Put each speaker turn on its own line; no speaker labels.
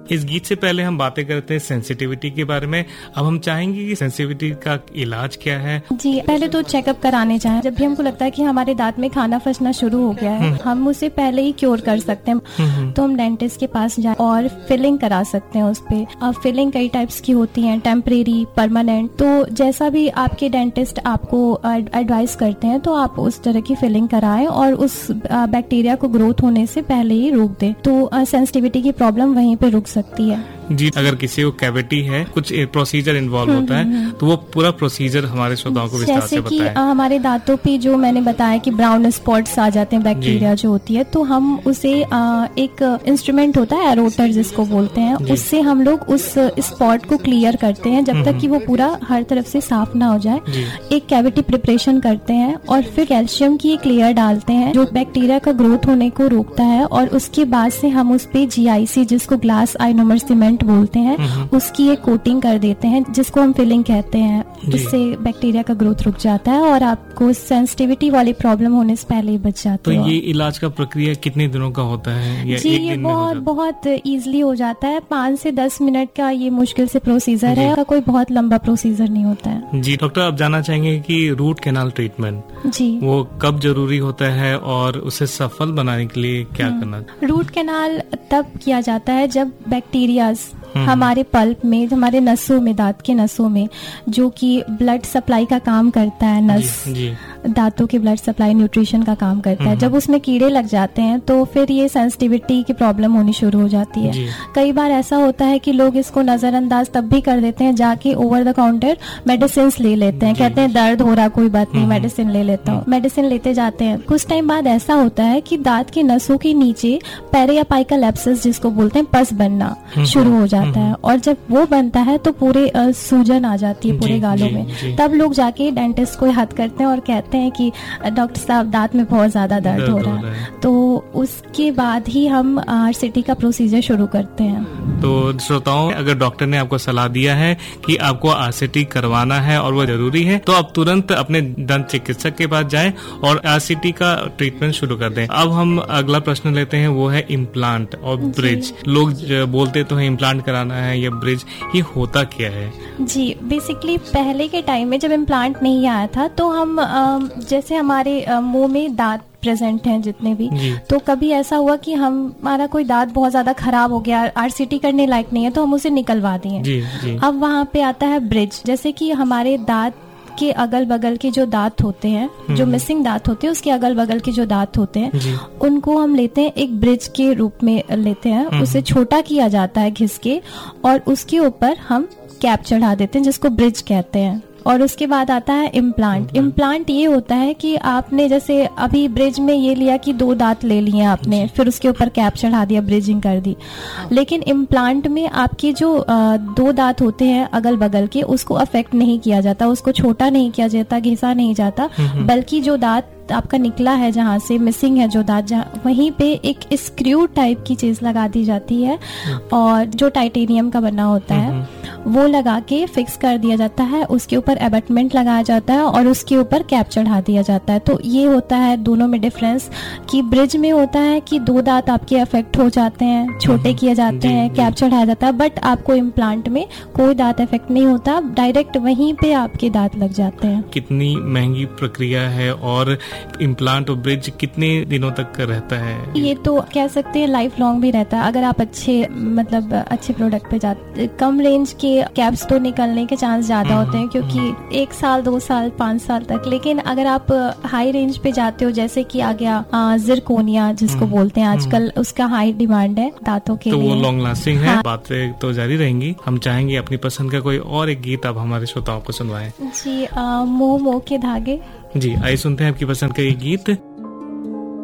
इस गीत से पहले हम बातें करते हैं सेंसिटिविटी के बारे में। अब हम चाहेंगे कि सेंसिटिविटी का इलाज क्या है।
जी, पहले तो चेकअप कराने जाएं। जब भी हमको लगता है कि हमारे दांत में खाना फंसना शुरू हो गया है, हम उसे पहले ही क्योर कर सकते हैं, तो हम डेंटिस्ट के पास जाएं और फिलिंग करा सकते हैं उस पे। अब फिलिंग कई टाइप्स की होती हैं, टेम्परेरी, परमानेंट, तो जैसा भी आपके डेंटिस्ट आपको एडवाइस करते हैं तो आप उस तरह की फिलिंग कराएं और उस बैक्टीरिया को ग्रोथ होने से पहले ही रोक दें, तो सेंसिटिविटी की प्रॉब्लम वहीं पे रुक सकती है।
जी, अगर किसी को कैविटी है, कुछ प्रोसीजर इन्वॉल्व होता है, तो वो पूरा प्रोसीजर हमारे श्रोताओं को विस्तार से बताएं।
हमारे दांतों पे जो मैंने बताया कि ब्राउन स्पॉट्स आ जाते हैं, बैक्टीरिया जो होती है, तो हम उसे एक इंस्ट्रूमेंट होता है एरोटर जिसको बोलते हैं, उससे हम लोग उस स्पॉट को क्लियर करते हैं जब तक कि वो पूरा हर तरफ से साफ ना हो जाए। एक कैविटी प्रिपरेशन करते हैं और फिर कैल्शियम की एक लेयर डालते हैं जो बैक्टीरिया का ग्रोथ होने को रोकता है, और उसके बाद से हम उस पे GIC, जिसको ग्लास आइनोमर सीमेंट बोलते हैं, उसकी एक कोटिंग कर देते हैं जिसको हम फिलिंग कहते हैं। उससे बैक्टीरिया का ग्रोथ रुक जाता है और आपको सेंसिटिविटी वाली प्रॉब्लम होने से पहले ही बच जाती है।
तो ये इलाज का प्रक्रिया कितने दिनों का होता है?
जी, ये बहुत इजीली हो जाता है। 5 से 10 मिनट का ये मुश्किल से प्रोसीजर है, कोई बहुत लंबा प्रोसीजर नहीं होता है।
जी डॉक्टर, आप जानना चाहेंगे कि रूट कैनाल ट्रीटमेंट
जी
वो कब जरूरी होता है और उसे सफल बनाने के लिए क्या करना?
रूट कैनाल तब किया जाता है जब बैक्टीरियाज हमारे पल्प में, हमारे नसों में, दांत के नसों में, जो कि ब्लड सप्लाई का काम करता है, नस दांतों की ब्लड सप्लाई, न्यूट्रिशन का काम करता है, जब उसमें कीड़े लग जाते हैं तो फिर ये सेंसिटिविटी की प्रॉब्लम होनी शुरू हो जाती है। कई बार ऐसा होता है कि लोग इसको नजरअंदाज तब भी कर देते हैं, जाके ओवर द काउंटर मेडिसिन ले लेते हैं, कहते हैं दर्द हो रहा, कोई बात नहीं, मेडिसिन ले लेता हूँ, मेडिसिन लेते जाते हैं। कुछ टाइम बाद ऐसा होता है कि दांत के नसों के नीचे पेरियापाइकल एब्सेस, जिसको बोलते हैं, पस बनना शुरू हो जाता है, और जब वो बनता है तो पूरे सूजन आ जाती है पूरे गालों में। तब लोग जाके डेंटिस्ट को हाथ करते हैं और कहते हैं कि डॉक्टर साहब दांत में बहुत ज्यादा दर्द हो रहा है, तो उसके बाद ही हम RCT का प्रोसीजर शुरू करते हैं।
तो श्रोताओं, अगर डॉक्टर ने आपको सलाह दिया है कि आपको RCT करवाना है और वो जरूरी है, तो आप तुरंत अपने दंत चिकित्सक के पास जाएं और RCT का ट्रीटमेंट शुरू कर दें। अब हम अगला प्रश्न लेते हैं, वो है इम्प्लांट और ब्रिज। लोग बोलते तो है इम्प्लांट कराना है या ब्रिज, ये होता क्या है?
जी, बेसिकली पहले के टाइम में जब इम्प्लांट नहीं आया था तो हम जैसे हमारे मुंह में दांत प्रेजेंट हैं जितने भी, तो कभी ऐसा हुआ कि हमारा कोई दांत बहुत ज्यादा खराब हो गया, RCT करने लायक नहीं है, तो हम उसे निकलवा दिए। अब वहाँ पे आता है ब्रिज। जैसे कि हमारे दांत के अगल बगल के जो दांत होते हैं, जो मिसिंग दांत होते हैं, उसके अगल बगल के जो दांत होते हैं, उनको हम लेते हैं एक ब्रिज के रूप में लेते हैं, उसे छोटा किया जाता है घिस के, और उसके ऊपर हम कैप चढ़ा देते हैं जिसको ब्रिज कहते हैं। और उसके बाद आता है इम्प्लांट। इम्प्लांट ये होता है कि आपने जैसे अभी ब्रिज में ये लिया कि 2 दांत ले लिए आपने, फिर उसके ऊपर कैप चढ़ा दिया, ब्रिजिंग कर दी, लेकिन इम्प्लांट में आपके जो 2 दांत होते हैं अगल बगल के, उसको अफेक्ट नहीं किया जाता, उसको छोटा नहीं किया जाता, घिसा नहीं जाता, बल्कि जो दांत आपका निकला है, जहाँ से मिसिंग है जो दांत, वहीं पे एक स्क्रू टाइप की चीज लगा दी जाती है, और जो टाइटेनियम का बना होता है वो लगा के फिक्स कर दिया जाता है, उसके ऊपर एबटमेंट लगाया जाता है और उसके ऊपर कैप चढ़ा दिया जाता है। तो ये होता है दोनों में डिफरेंस, कि ब्रिज में होता है कि 2 दांत आपके अफेक्ट हो जाते हैं, छोटे किए जाते हैं, कैप चढ़ाया जाता है, बट आपको इम्प्लांट में कोई दांत अफेक्ट नहीं होता, डायरेक्ट वहीं पे आपके दांत लग जाते हैं।
कितनी महंगी प्रक्रिया है और इम्प्लांट और ब्रिज कितने दिनों तक रहता है?
ये तो कह सकते हैं लाइफ लॉन्ग भी रहता है, अगर आप अच्छे प्रोडक्ट पे जाते। कम रेंज के कैप्स तो निकलने के चांस ज्यादा होते हैं, क्योंकि 1 साल 2 साल 5 साल तक, लेकिन अगर आप हाई रेंज पे जाते हो, जैसे कि आ गया जिरकोनिया जिसको बोलते हैं, आजकल उसका हाई डिमांड है दांतों के लिए,
तो वो लॉन्ग लास्टिंग है। बातें तो जारी रहेंगी, हम चाहेंगे अपनी पसंद का कोई और एक गीत आप हमारे श्रोताओं को सुनवाएं।
जी, मोह मोह के धागे।
जी, आइए सुनते हैं आपकी पसंद का ये गीत।